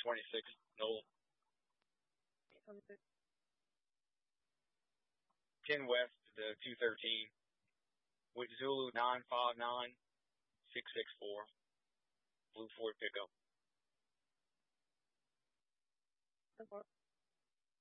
26, Noel. 10 West to 213. With Zulu 959 664. Blue Ford pickup.